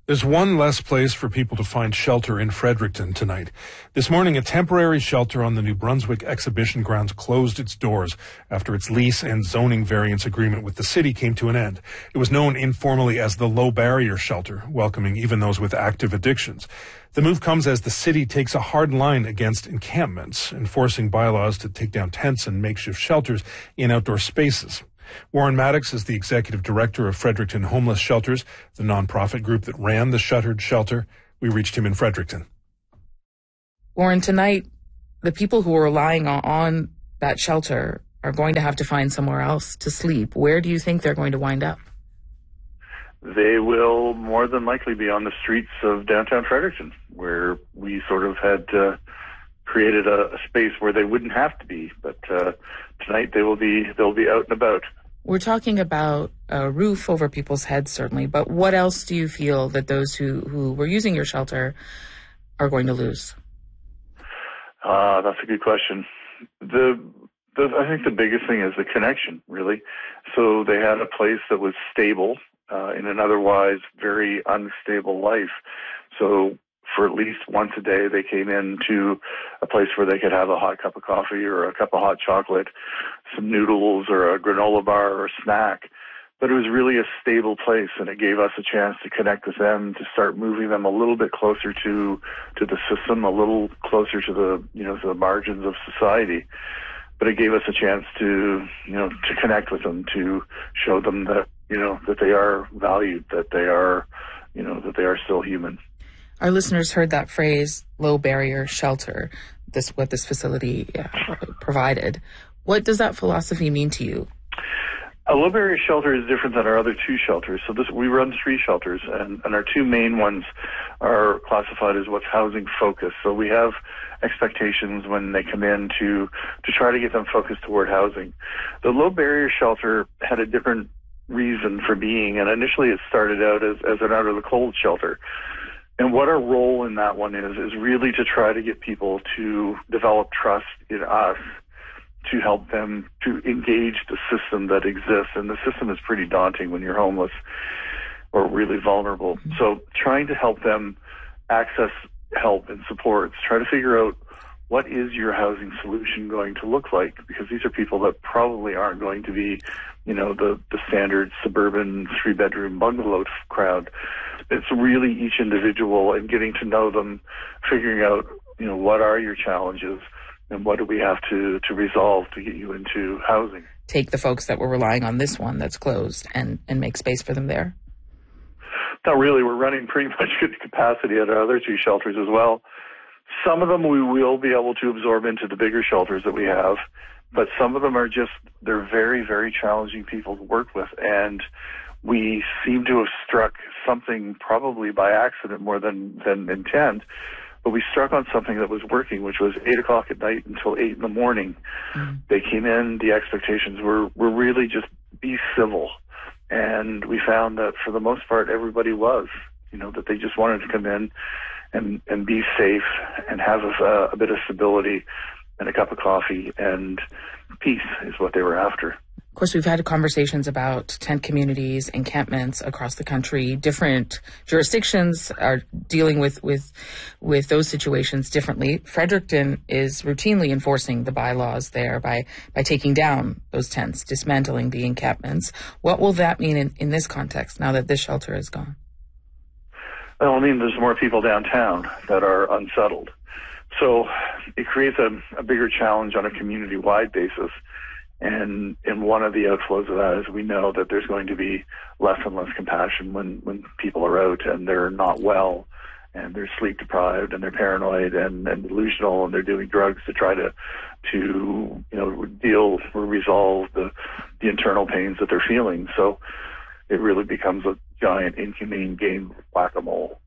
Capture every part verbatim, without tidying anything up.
There's one less place for people to find shelter in Fredericton tonight. This morning, a temporary shelter on the New Brunswick exhibition grounds closed its doors after its lease and zoning variance agreement with the city came to an end. It was known informally as the Low Barrier Shelter, welcoming even those with active addictions. The move comes as the city takes a hard line against encampments, enforcing bylaws to take down tents and makeshift shelters in outdoor spaces. Warren Maddox is the executive director of Fredericton Homeless Shelters, the nonprofit group that ran the shuttered shelter. We reached him in Fredericton. Warren, tonight, the people who are relying on, on that shelter are going to have to find somewhere else to sleep. Where do you think they're going to wind up? They will more than likely be on the streets of downtown Fredericton, where we sort of had uh, created a, a space where they wouldn't have to be. But uh, tonight they will be they'll be out and about. We're talking about a roof over people's heads, certainly, but what else do you feel that those who, who were using your shelter are going to lose? Uh, that's a good question. The, the I think the biggest thing is the connection, really. So they had a place that was stable uh, in an otherwise very unstable life. So for at least once a day, they came into a place where they could have a hot cup of coffee or a cup of hot chocolate, some noodles or a granola bar or a snack. But it was really a stable place, and it gave us a chance to connect with them, to start moving them a little bit closer to to the system, a little closer to the you know to the margins of society. But it gave us a chance to you know to connect with them, to show them that you know that they are valued, that they are you know that they are still human. Our listeners heard that phrase, low barrier shelter, this what this facility uh, provided. What does that philosophy mean to you? A low barrier shelter is different than our other two shelters. So this, we run three shelters, and, and our two main ones are classified as what's housing focused. So we have expectations when they come in to, to try to get them focused toward housing. The low barrier shelter had a different reason for being, and initially it started out as, as an out of the cold shelter. And what our role in that one is, is really to try to get people to develop trust in us, to help them to engage the system that exists. And the system is pretty daunting when you're homeless or really vulnerable. Mm-hmm. So trying to help them access help and supports, try to figure out what is your housing solution going to look like? Because these are people that probably aren't going to be, you know, the, the standard suburban three-bedroom bungalow crowd. It's really each individual and getting to know them, figuring out, you know, what are your challenges and what do we have to, to resolve to get you into housing. Take the folks that were relying on this one that's closed and, and make space for them there? Not really. We're running pretty much good capacity at our other two shelters as well. Some of them we will be able to absorb into the bigger shelters that we have, but some of them are just, they're very, very challenging people to work with. And we seem to have struck something probably by accident more than, than intent, but we struck on something that was working, which was eight o'clock at night until eight in the morning. Mm. They came in, the expectations were, were really just be civil. And we found that for the most part, everybody was, you know, that they just wanted to come in and, and be safe and have a, a bit of stability and a cup of coffee, and peace is what they were after. Of course, we've had conversations about tent communities, encampments across the country. Different jurisdictions are dealing with, with, with those situations differently. Fredericton is routinely enforcing the bylaws there by, by taking down those tents, dismantling the encampments. What will that mean in, in this context now that this shelter is gone? Well, I mean, there's more people downtown that are unsettled. So it creates a, a bigger challenge on a community-wide basis. And, and one of the outflows of that is we know that there's going to be less and less compassion when, when people are out and they're not well and they're sleep deprived and they're paranoid and, and delusional and they're doing drugs to try to, to, you know, deal or resolve the, the internal pains that they're feeling. So it really becomes a giant inhumane game of whack-a-mole.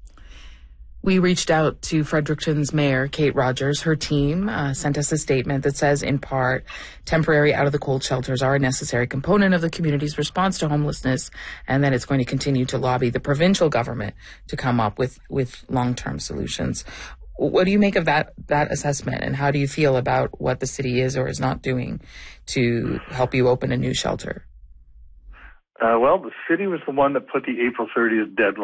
We reached out to Fredericton's mayor, Kate Rogers. Her team uh, sent us a statement that says, in part, temporary out-of-the-cold shelters are a necessary component of the community's response to homelessness, and that it's going to continue to lobby the provincial government to come up with, with long-term solutions. What do you make of that, that assessment, and how do you feel about what the city is or is not doing to help you open a new shelter? Uh, well, the city was the one that put the April thirtieth deadline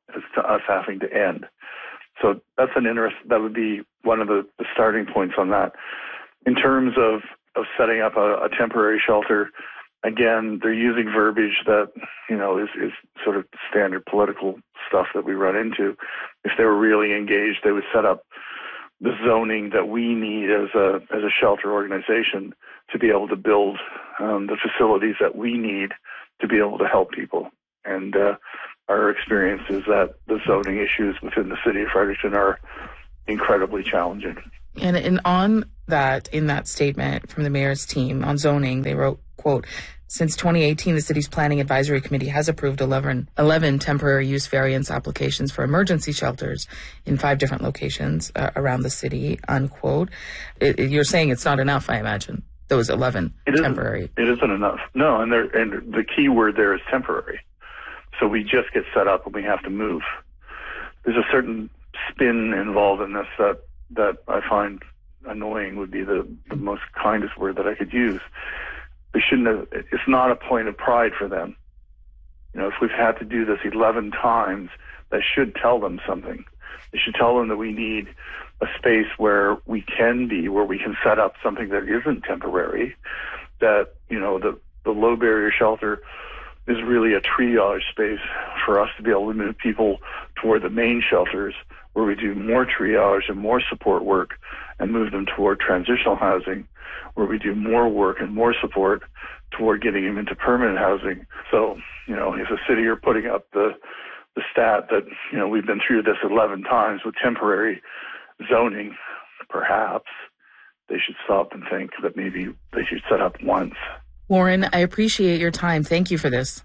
as to us having to end. So that's an interest. That would be one of the, the starting points on that. In terms of, of setting up a, a temporary shelter, again, they're using verbiage that, you know, is, is sort of standard political stuff that we run into. If they were really engaged, they would set up the zoning that we need as a as a shelter organization to be able to build um, the facilities that we need to be able to help people. And uh, our experience is that the zoning issues within the city of Fredericton are incredibly challenging. And, and on that, in that statement from the mayor's team on zoning, they wrote, quote, since twenty eighteen, the city's planning advisory committee has approved eleven, eleven temporary use variance applications for emergency shelters in five different locations uh, around the city, unquote. It, it, you're saying it's not enough, I imagine, those eleven it temporary. Isn't, it isn't enough. No, and, there, and the key word there is temporary. So we just get set up and we have to move. There's a certain spin involved in this that, that I find annoying would be the, the most kindest word that I could use. They shouldn't have, it's not a point of pride for them. You know, if we've had to do this eleven times, that should tell them something. It should tell them that we need a space where we can be, where we can set up something that isn't temporary, that, you know, the, the low barrier shelter is really a triage space for us to be able to move people toward the main shelters where we do more triage and more support work and move them toward transitional housing, where we do more work and more support toward getting them into permanent housing. So, you know, if a city are putting up the, the stat that, you know, we've been through this eleven times with temporary zoning, perhaps they should stop and think that maybe they should set up once. Warren, I appreciate your time. Thank you for this.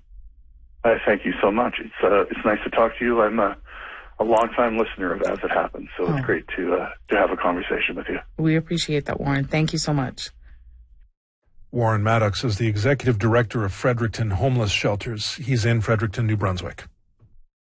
I thank you so much. It's uh, it's nice to talk to you. I'm a, a long-time listener of As It Happens, so oh. it's great to uh, to have a conversation with you. We appreciate that, Warren. Thank you so much. Warren Maddox is the executive director of Fredericton Homeless Shelters. He's in Fredericton, New Brunswick.